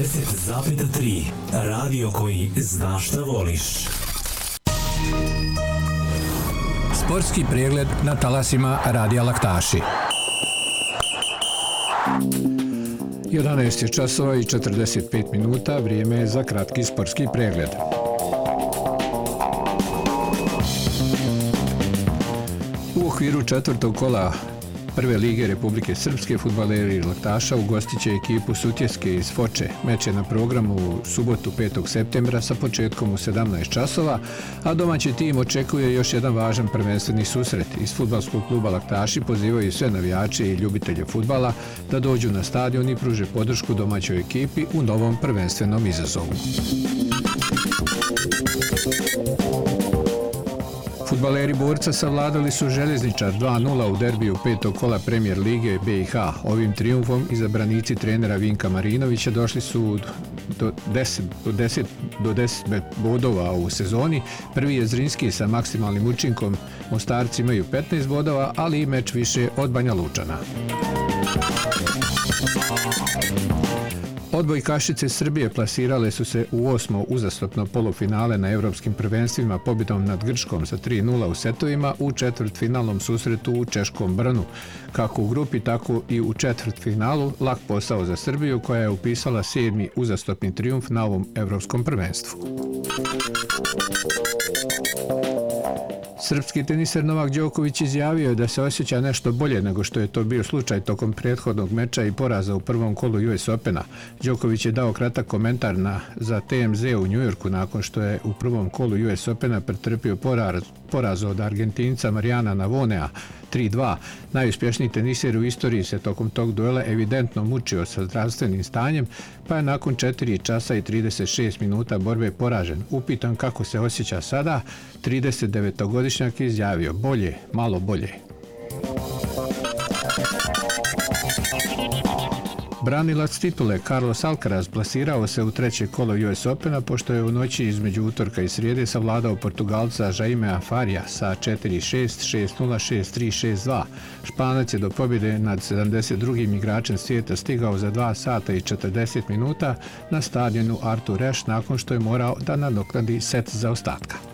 90,3 radio koji zna šta voliš. Sportski pregled na talasima Radija Laktaši. 11 je časova i 45 minuta, vrijeme je za kratki sportski pregled. U okviru četvrtog kola Prve lige Republike Srpske fudbaleri Laktaša ugostit će ekipu Sutjeske iz Foče. Meč je na programu u subotu 5. septembra sa početkom u 17 časova, a domaći tim očekuje još jedan važan prvenstveni susret. Iz fudbalskog kluba Laktaši pozivaju sve navijače i ljubitelje fudbala da dođu na stadion i pruže podršku domaćoj ekipi u novom prvenstvenom izazovu. Fudbaleri Borca savladali su Željezničar 2:0 u derbiju 5. kola Premier lige BiH. Ovim trijumfom izabranici trenera Vinka Marinovića došli su do 10 bodova u sezoni. Prvi je Zrinski sa maksimalnim učinkom, Mostarci imaju 15 bodova, ali i meč više od Banja Lučana. Odbojkašice Srbije plasirale su se u 8. uzastopno polufinale na evropskim prvenstvima pobjedom nad Grčkom sa 3:0 u setovima u četvrtfinalnom susretu u Češkom Brnu. Kako u grupi, tako i u četvrtfinalu lak posao za Srbiju koja je upisala 7. uzastopni trijumf na ovom evropskom prvenstvu. Srpski teniser Novak Đoković izjavio je da se osjeća nešto bolje nego što je to bio slučaj tokom prethodnog meča i poraza u prvom kolu US Opena. Đoković je dao kratak komentar za TMZ u Njujorku nakon što je u prvom kolu US Opena pretrpio poraz od Argentinca Marijana Navonea 3:2. Najuspješniji teniser u istoriji se tokom tog duela evidentno mučio sa zdravstvenim stanjem, pa je nakon 4 časa i 36 minuta borbe poražen. Upitan kako se osjeća sada, 39-godišnjak je izjavio: bolje, malo bolje. Branilac titule Carlos Alcaraz plasirao se u treće kolo US Opena pošto je u noći između utorka i srijede savladao Portugalca Jaimea Farija sa 4:6, 6:0, 6:3, 6:2. Španac je do pobjede nad 72. igračem svijeta stigao za 2 sata i 40 minuta na stadionu Arthur Ashe nakon što je morao da nadoknadi set zaostatka.